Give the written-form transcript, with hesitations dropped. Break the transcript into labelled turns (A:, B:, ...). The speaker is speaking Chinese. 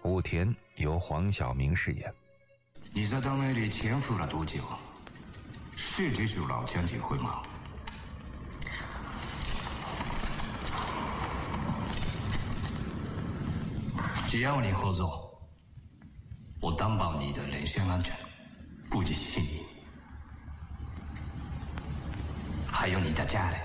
A: 武田由黄晓明饰演。
B: 你在单位里潜伏了多久？是只属老乡结婚吗？只要你合作，我担保你的人身安全，不仅是你，还有你的家人。